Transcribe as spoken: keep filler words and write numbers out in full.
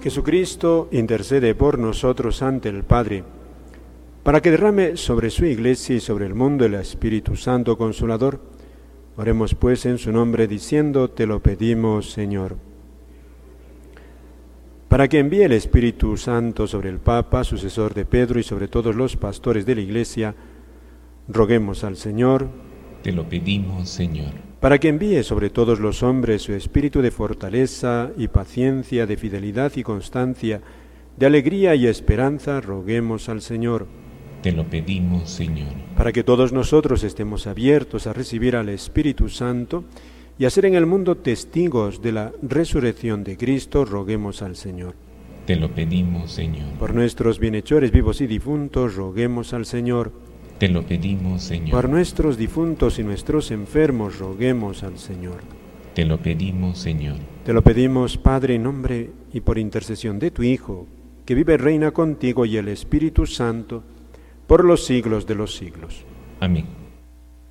Jesucristo intercede por nosotros ante el Padre, para que derrame sobre su Iglesia y sobre el mundo el Espíritu Santo Consolador. Oremos pues en su nombre diciendo: te lo pedimos, Señor. Para que envíe el Espíritu Santo sobre el Papa, sucesor de Pedro, y sobre todos los pastores de la Iglesia, roguemos al Señor. Te lo pedimos, Señor. Para que envíe sobre todos los hombres su espíritu de fortaleza y paciencia, de fidelidad y constancia, de alegría y esperanza, roguemos al Señor. Te lo pedimos, Señor. Para que todos nosotros estemos abiertos a recibir al Espíritu Santo y a ser en el mundo testigos de la resurrección de Cristo, roguemos al Señor. Te lo pedimos, Señor. Por nuestros bienhechores vivos y difuntos, roguemos al Señor. Te lo pedimos, Señor. Por nuestros difuntos y nuestros enfermos, roguemos al Señor. Te lo pedimos, Señor. Te lo pedimos, Padre, en nombre y por intercesión de tu Hijo, que vive y reina contigo y el Espíritu Santo, por los siglos de los siglos. Amén.